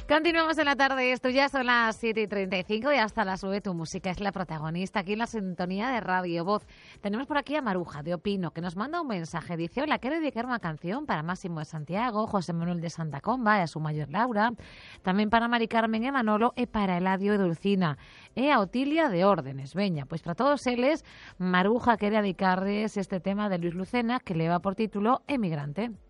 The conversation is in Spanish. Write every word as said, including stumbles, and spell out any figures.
Continuamos en la tarde, esto ya son las siete y treinta y cinco y hasta las nueve tu música es la protagonista aquí en la sintonía de Radio Voz. Tenemos por aquí a Maruja de Opino, que nos manda un mensaje. Dice, hola, quiero dedicar una canción para Máximo de Santiago, José Manuel de Santa Comba y a su mayor Laura, también para Mari Carmen e Manolo e para Eladio e Dulcina, e a Otilia de Órdenes. Veña, pues para todos eles, Maruja quiere dedicarles este tema de Luis Lucena que le va por título Emigrante.